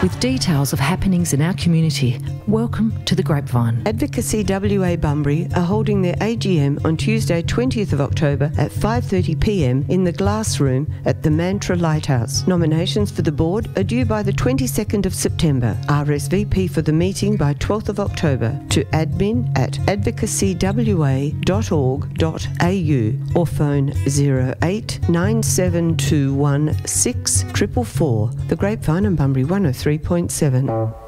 with details of happenings in our community. Welcome to The Grapevine. Advocacy WA Bunbury are holding their AGM on Tuesday 20th of October at 5:30 p.m. in the Glass Room at the Mantra Lighthouse. Nominations for the board are due by the 22nd of September. RSVP for the meeting by 12th of October to admin@advocacywa.org.au or phone 0897216444. The Grapevine and Bunbury 103.7.